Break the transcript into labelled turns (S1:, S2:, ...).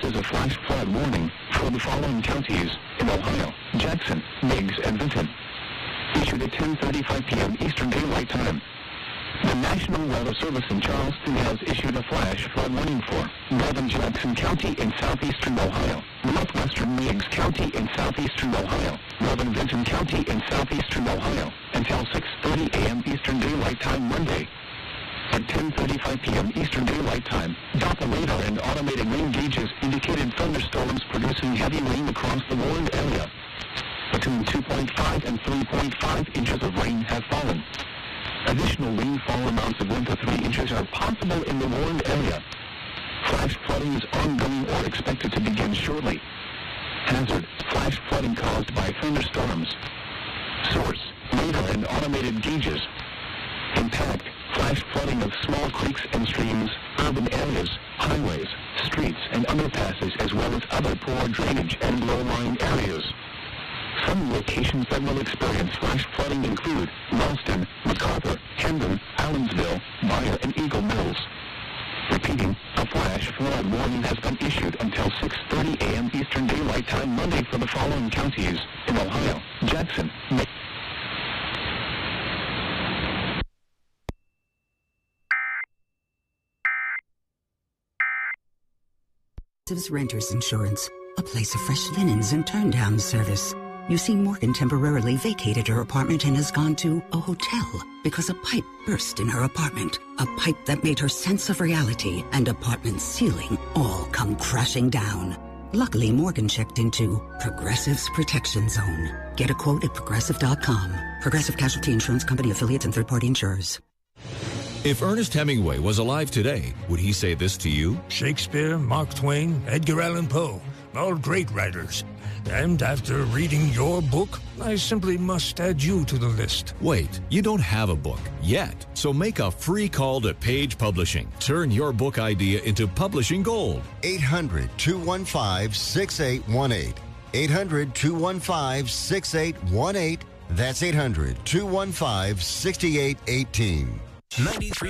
S1: as a flash flood warning for the following counties in Ohio: Jackson, Meigs, and Vinton. Issued at 10:35 p.m. Eastern Daylight Time. The National Weather Service in Charleston has issued a flash flood warning for northern Jackson County in southeastern Ohio, northwestern Meigs County in southeastern Ohio, northern Vinton County in southeastern Ohio, until 6:30 a.m. Eastern Daylight Time Monday. At 10:35 p.m. Eastern Daylight Time, Doppler radar and automated rain gauges indicated thunderstorms producing heavy rain across the warned area. Between 2.5 and 3.5 inches of rain have fallen. Additional rainfall amounts of 1 to 3 inches are possible in the warned area. Flash flooding is ongoing or expected to begin shortly. Hazard: flash flooding caused by thunderstorms. Source: radar and automated gauges. Impact: flash flooding of small creeks and streams, urban areas, highways, streets, and underpasses, as well as other poor drainage and low-lying areas. Some locations that will experience flash flooding include Ralston, MacArthur, Camden, Allensville, Maya, and Eagle Mills. Repeating, a flash flood warning has been issued until 6:30 a.m. Eastern Daylight Time Monday for the following counties in Ohio: Jackson,
S2: Renters Insurance, a place of fresh linens and turn-down service. You see, Morgan temporarily vacated her apartment and has gone to a hotel because a pipe burst in her apartment. A pipe that made her sense of reality and apartment ceiling all come crashing down. Luckily, Morgan checked into Progressive's Protection Zone. Get a quote at Progressive.com. Progressive Casualty Insurance Company, affiliates, and third-party insurers.
S3: If Ernest Hemingway was alive today, would he say this to you?
S4: Shakespeare, Mark Twain, Edgar Allan Poe, all great writers. And after reading your book, I simply must add you to the list.
S3: Wait, you don't have a book yet. So make a free call to Page Publishing. Turn your book idea into publishing gold.
S5: 800-215-6818. 800-215-6818. That's 800-215-6818.
S6: 93